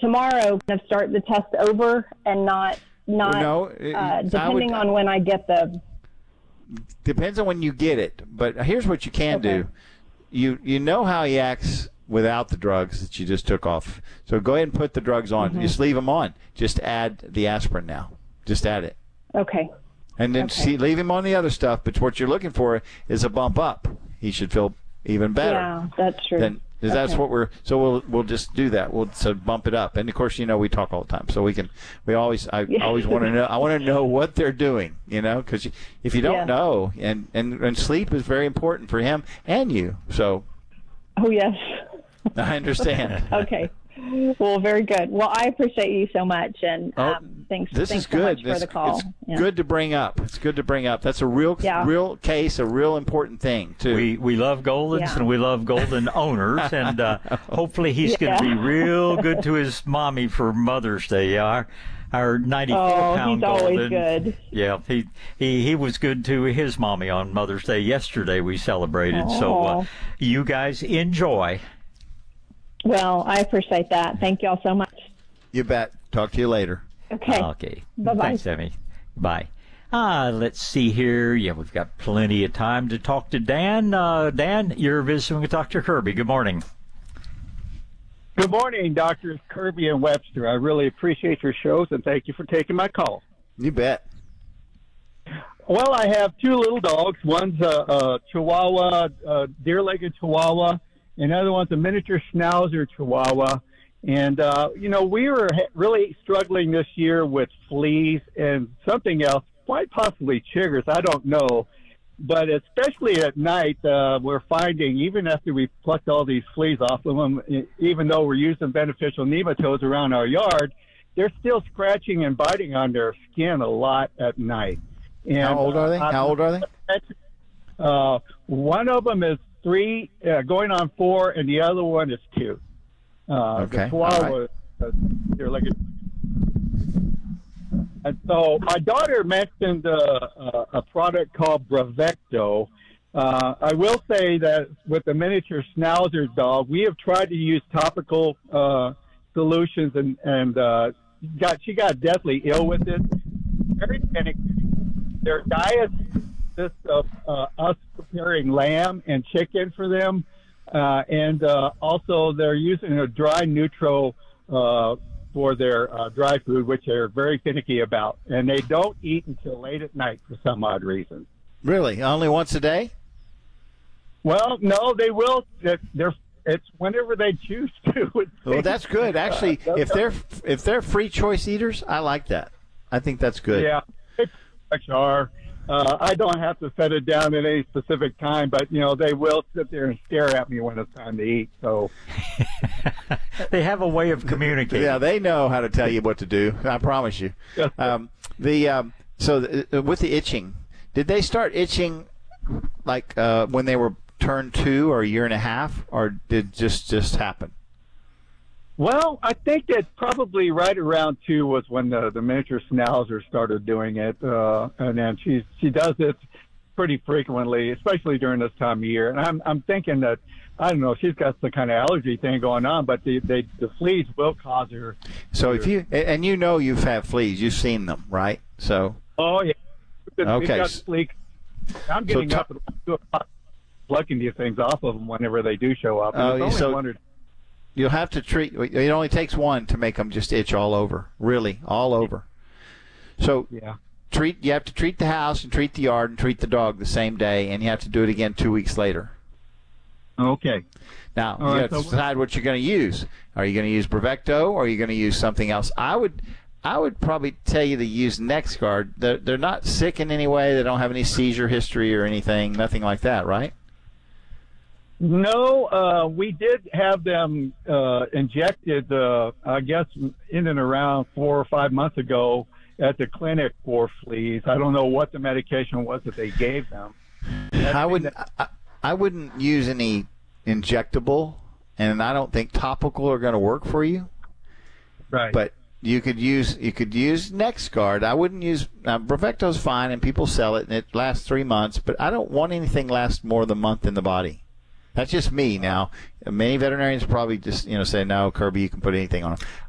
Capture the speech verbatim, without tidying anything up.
tomorrow kind of start the test over and not not no, uh, depending would, on when I get the. Depends on when you get it, but here's what you can okay. do. You you know how he acts without the drugs that you just took off. So go ahead and put the drugs on. Mm-hmm. Just leave them on. Just add the aspirin now. Just add it. Okay. And then okay. see, leave him on the other stuff. But what you're looking for is a bump up. He should feel even better. Yeah, that's true. Then okay. that's what we're. So we'll we'll just do that. We'll so bump it up. And of course, you know, we talk all the time, so we can. We always. I yeah. always want to know. I want to know what they're doing. You know, because if you don't yeah. know, and, and and sleep is very important for him and you. So. Oh yes. I understand. Okay. Well, very good. Well, I appreciate you so much, and um, oh, thanks. This thanks is good. so much for it's, the call. It's yeah. good to bring up. It's good to bring up. That's a real, yeah. real case, a real important thing too. We we love Goldens yeah. and we love Golden owners, and uh, hopefully he's yeah. going to be real good to his mommy for Mother's Day. Our our ninety-four oh, pound he's always Golden. good. Yeah, he, he he was good to his mommy on Mother's Day. Yesterday we celebrated. Oh. So uh, you guys enjoy. Well, I appreciate that. Thank you all so much. You bet. Talk to you later. Okay. Okay. Bye-bye. Thanks, Emmy. Bye. Uh, let's see here. Yeah, we've got plenty of time to talk to Dan. Uh, Dan, you're visiting with Doctor Kirby. Good morning. Good morning, Doctors Kirby and Webster. I really appreciate your shows, and thank you for taking my call. You bet. Well, I have two little dogs. One's a, a Chihuahua, a deer-legged Chihuahua. Another one's a miniature Schnauzer Chihuahua. And, uh, you know, we were really struggling this year with fleas and something else, quite possibly chiggers. I don't know. But especially at night, uh, we're finding, even after we plucked all these fleas off of them, even though we're using beneficial nematodes around our yard, they're still scratching and biting on their skin a lot at night. And, How old are they? uh, How old are they? Uh, one of them is three, uh, going on four, and the other one is two. Uh, okay. The Chihuahua, right. uh, they're like a, and so my daughter mentioned uh, uh, a product called Bravecto. Uh, I will say that with the miniature Schnauzer dog, we have tried to use topical uh, solutions, and and uh, got she got deathly ill with it. Very panic. Their diet consists of uh, us preparing lamb and chicken for them. Uh, and uh, also they're using a dry neutral uh, for their uh, dry food, which they're very finicky about. And they don't eat until late at night for some odd reason. Really? Only once a day? Well, no, they will. They're, they're, it's whenever they choose to. Well, that's good. Actually, uh, if they're if they're free choice eaters, I like that. I think that's good. Yeah, they are. Uh, I don't have to set it down at any specific time, but, you know, they will sit there and stare at me when it's time to eat. So they have a way of communicating. Yeah, they know how to tell you what to do. I promise you. Um, the um, so the, with the itching, did they start itching like uh, when they were turned two or a year and a half, or did just just happen? Well, I think that probably right around two was when the, the miniature Schnauzer started doing it, uh, and then she she does it pretty frequently, especially during this time of year. And I'm I'm thinking that, I don't know, she's got some kind of allergy thing going on, but the they, the fleas will cause her. So if you and you know you've had fleas, you've seen them, right? So oh yeah, we've okay. got flea. I'm getting so up at two o'clock, plucking these things off of them whenever they do show up. And Oh, it's only so- one or You'll have to treat. It only takes one to make them just itch all over. Really, all over. So yeah. treat. You have to treat the house and treat the yard and treat the dog the same day, and you have to do it again two weeks later. Okay. Now All you right, have to so- decide what you're going to use. Are you going to use Bravecto, or are you going to use something else? I would. I would probably tell you to use NexGard. They're, they're not sick in any way. They don't have any seizure history or anything. Nothing like that, right? No, uh, we did have them uh, injected, uh, I guess, in and around four or five months ago at the clinic for fleas. I don't know what the medication was that they gave them. I wouldn't. I, I wouldn't use any injectable, and I don't think topical are going to work for you. Right. But you could use you could use NexGard. I wouldn't use uh, Bravecto's fine, and people sell it, and it lasts three months. But I don't want anything last more than a month in the body. That's just me. Now, many veterinarians probably just you know say, no, Kirby, you can put anything on them.